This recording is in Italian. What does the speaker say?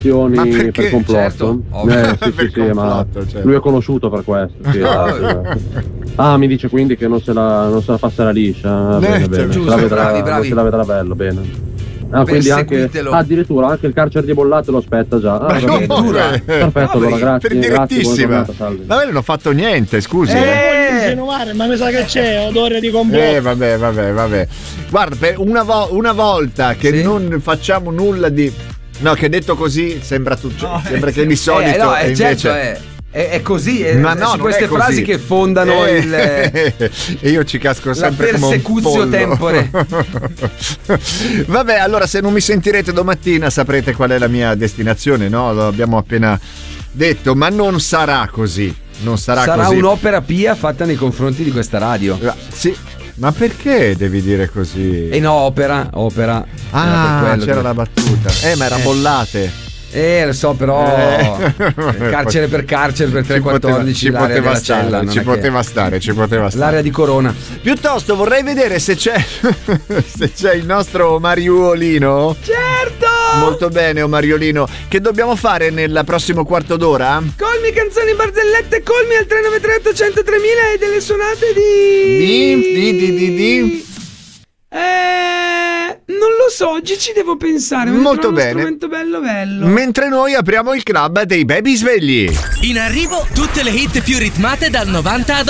Ma per perché? complotto. Certo, Sì, per ma complotto, certo. lui è conosciuto per questo. Sì, mi dice quindi che non se la passerà liscia. Bene, giusto, se la vedrà, bravi. se la vedrà bello, bene. Quindi anche addirittura anche il carcere di Bollato lo aspetta già. Perfetto, allora grazie. Direttissima. Ma io non ho fatto niente, scusi. Ma mi sa che c'è odore di complotto. Vabbè. Guarda, per una volta che non facciamo nulla di. No, che detto così sembra tutto. Sembra che di solito. Certo, è così, ma no, su queste frasi che fondano e io ci casco sempre la persecutio tempore. Vabbè, allora se non mi sentirete domattina saprete qual è la mia destinazione, no? Lo abbiamo appena detto, ma non sarà così. Non sarà così. Un'opera pia fatta nei confronti di questa radio. Sì. Ma perché devi dire così? No, opera. C'era la battuta. Ma era Bollate. Lo so, però carcere per 314 ci poteva stare, ci poteva stare. L'area di Corona. Piuttosto vorrei vedere se c'è il nostro Mariolino. Certo! Molto bene, Mariolino. Che dobbiamo fare nel prossimo quarto d'ora? Colmi canzoni barzellette, colmi al 393 800 3000 e delle suonate di non lo so, oggi ci devo pensare. Molto bene. Strumento bello. Mentre noi apriamo il club dei baby svegli. In arrivo tutte le hit più ritmate dal 90 ad